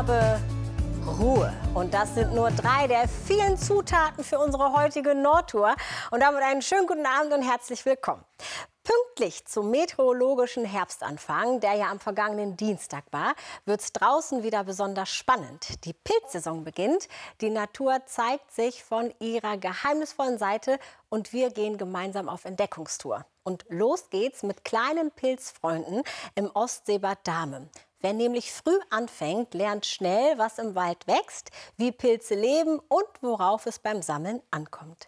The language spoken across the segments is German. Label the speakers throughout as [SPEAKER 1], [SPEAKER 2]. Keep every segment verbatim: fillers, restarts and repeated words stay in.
[SPEAKER 1] habe Ruhe. Und das sind nur drei der vielen Zutaten für unsere heutige Nordtour. Und damit einen schönen guten Abend und herzlich willkommen. Pünktlich zum meteorologischen Herbstanfang, der ja am vergangenen Dienstag war, wird es draußen wieder besonders spannend. Die Pilzsaison beginnt, die Natur zeigt sich von ihrer geheimnisvollen Seite und wir gehen gemeinsam auf Entdeckungstour. Und los geht's mit kleinen Pilzfreunden im Ostseebad Dahme. Wer nämlich früh anfängt, lernt schnell, was im Wald wächst, wie Pilze leben und worauf es beim Sammeln ankommt.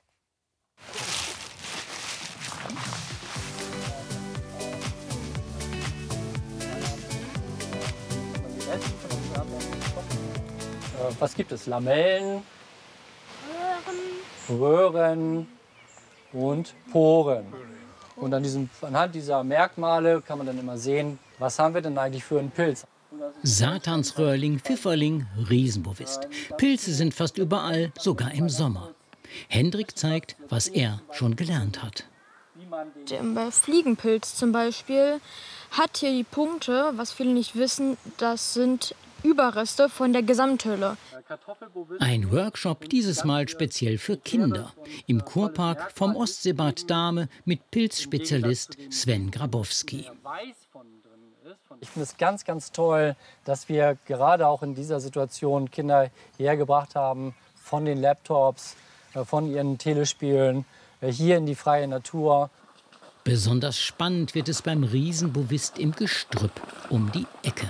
[SPEAKER 2] Was gibt es? Lamellen, Röhren, Röhren und Poren. Und an diesem, anhand dieser Merkmale kann man dann immer sehen, was haben wir denn eigentlich für einen Pilz.
[SPEAKER 3] Satansröhrling, Pfifferling, Riesenbovist. Pilze sind fast überall, sogar im Sommer. Hendrik zeigt, was er schon gelernt hat.
[SPEAKER 4] Der Fliegenpilz zum Beispiel hat hier die Punkte, was viele nicht wissen, das sind Überreste von der Gesamthülle.
[SPEAKER 3] Ein Workshop, dieses Mal speziell für Kinder. Im Kurpark vom Ostseebad Dahme mit Pilzspezialist Sven Grabowski.
[SPEAKER 2] Ich finde es ganz, ganz toll, dass wir gerade auch in dieser Situation Kinder hergebracht haben von den Laptops, von ihren Telespielen, hier in die freie Natur.
[SPEAKER 3] Besonders spannend wird es beim Riesenbovist im Gestrüpp um die Ecke.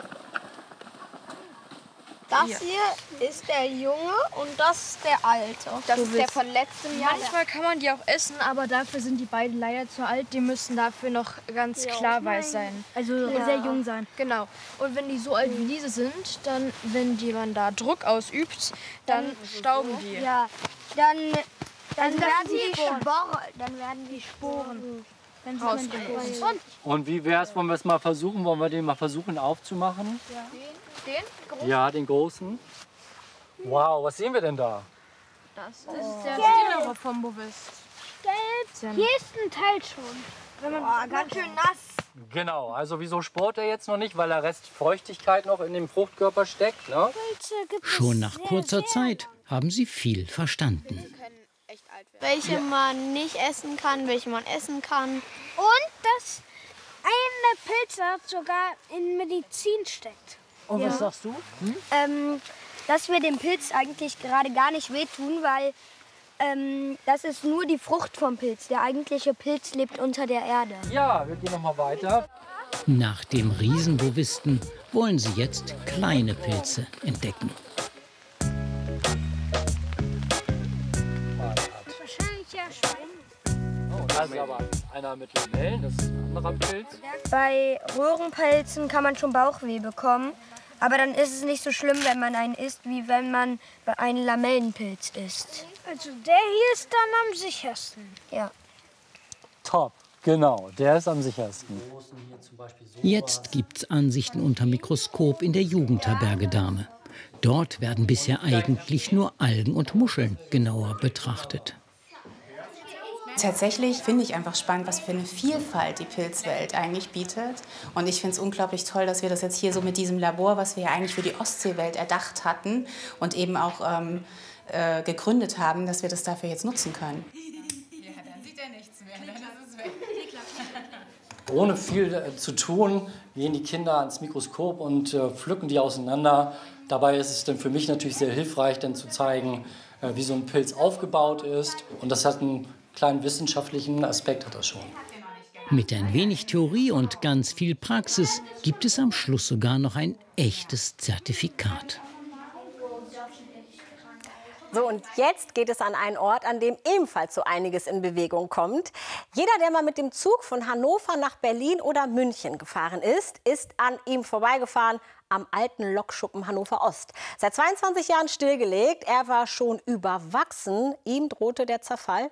[SPEAKER 5] Das hier ist der Junge und das ist der Alte. Das ist der von letztem Jahr.
[SPEAKER 4] Manchmal kann man die auch essen, aber dafür sind die beiden leider zu alt. Die müssen dafür noch ganz
[SPEAKER 5] Ja.
[SPEAKER 4] klar weiß sein. Also
[SPEAKER 5] Ja.
[SPEAKER 4] sehr jung sein. Genau. Und wenn die so alt wie diese sind, dann, wenn die man da Druck ausübt, dann stauben die.
[SPEAKER 5] Ja, dann, dann,
[SPEAKER 4] das
[SPEAKER 5] werden
[SPEAKER 4] sind die
[SPEAKER 5] die
[SPEAKER 4] Sporen.
[SPEAKER 5] Sporen. Dann werden die Sporen
[SPEAKER 4] Rausgelöst.
[SPEAKER 5] Und
[SPEAKER 2] Und wie wäre es, wollen wir es mal versuchen? Wollen wir den mal versuchen aufzumachen?
[SPEAKER 5] den? Groß?
[SPEAKER 2] Ja, den großen. Wow, was sehen wir denn da?
[SPEAKER 4] Das ist der Stillere vom Bovist.
[SPEAKER 5] Gelb. Hier ist ein Teil schon. Wenn man oh, ganz schön nass.
[SPEAKER 2] Genau, also wieso sport er jetzt noch nicht? Weil der Rest Feuchtigkeit noch in dem Fruchtkörper steckt, ne?
[SPEAKER 3] Schon nach kurzer Zeit haben sie viel verstanden.
[SPEAKER 5] Welche man nicht essen kann, welche man essen kann. Und dass eine Pilzart sogar in Medizin steckt.
[SPEAKER 2] Und was sagst du? Hm?
[SPEAKER 5] Ähm, dass wir dem Pilz eigentlich gerade gar nicht wehtun, weil ähm, das ist nur die Frucht vom Pilz. Der eigentliche Pilz lebt unter der Erde.
[SPEAKER 2] Ja, wir gehen noch mal weiter.
[SPEAKER 3] Nach dem Riesenbovisten wollen sie jetzt kleine Pilze entdecken.
[SPEAKER 5] Wahrscheinlich ja Schwein.
[SPEAKER 2] Oh, das ist aber einer mit Lamellen, das ist ein anderer Pilz.
[SPEAKER 5] Bei Röhrenpilzen kann man schon Bauchweh bekommen. Aber dann ist es nicht so schlimm, wenn man einen isst, wie wenn man einen Lamellenpilz isst. Also der hier ist dann am sichersten. Ja.
[SPEAKER 2] Top, genau, der ist am sichersten.
[SPEAKER 3] Jetzt gibt's Ansichten unter Mikroskop in der Jugendherberge Dahme. Dort werden bisher eigentlich nur Algen und Muscheln genauer betrachtet.
[SPEAKER 6] Tatsächlich finde ich einfach spannend, was für eine Vielfalt die Pilzwelt eigentlich bietet. Und ich finde es unglaublich toll, dass wir das jetzt hier so mit diesem Labor, was wir ja eigentlich für die Ostseewelt erdacht hatten und eben auch ähm, äh, gegründet haben, dass wir das dafür jetzt nutzen können.
[SPEAKER 7] Ja, dann sieht er nichts mehr, dann ist es weg.
[SPEAKER 2] Ohne viel äh, zu tun, gehen die Kinder ans Mikroskop und äh, pflücken die auseinander. Dabei ist es dann für mich natürlich sehr hilfreich, dann zu zeigen, äh, wie so ein Pilz aufgebaut ist. Und das hat einen kleinen wissenschaftlichen Aspekt, hat das schon.
[SPEAKER 3] Mit ein wenig Theorie und ganz viel Praxis gibt es am Schluss sogar noch ein echtes Zertifikat.
[SPEAKER 1] So, und jetzt geht es an einen Ort, an dem ebenfalls so einiges in Bewegung kommt. Jeder, der mal mit dem Zug von Hannover nach Berlin oder München gefahren ist, ist an ihm vorbeigefahren am alten Lokschuppen Hannover Ost. Seit zweiundzwanzig Jahren stillgelegt, er war schon überwachsen, ihm drohte der Zerfall.